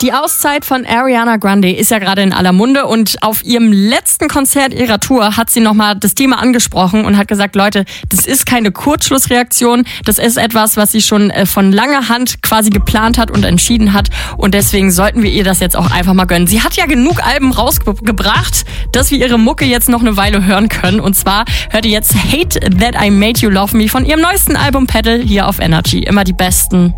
Die Auszeit von Ariana Grande ist ja gerade in aller Munde und auf ihrem letzten Konzert ihrer Tour hat sie nochmal das Thema angesprochen und hat gesagt, Leute, das ist keine Kurzschlussreaktion, das ist etwas, was sie schon von langer Hand quasi geplant hat und entschieden hat und deswegen sollten wir ihr das jetzt auch einfach mal gönnen. Sie hat ja genug Alben rausgebracht, dass wir ihre Mucke jetzt noch eine Weile hören können und zwar hört ihr jetzt Hate That I Made You Love Me von ihrem neuesten Album Pedal hier auf Energy. Immer die besten